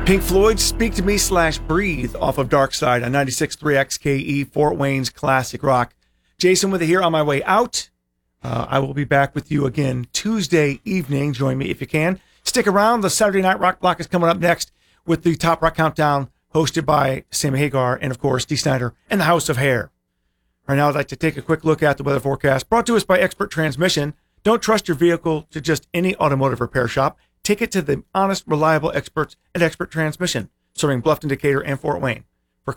Pink Floyd, Speak to Me / Breathe off of Dark Side on 96.3 XKE, Fort Wayne's classic rock. Jason with it here on my way out. I will be back with you again Tuesday evening. Join me if you can. Stick around. The Saturday Night Rock Block is coming up next with the Top Rock Countdown hosted by Sammy Hagar and, of course, Dee Snider and the House of Hair. Right now, I'd like to take a quick look at the weather forecast brought to us by Expert Transmission. Don't trust your vehicle to just any automotive repair shop. Take it to the honest, reliable experts at Expert Transmission, serving Bluffton, Decatur, and Fort Wayne.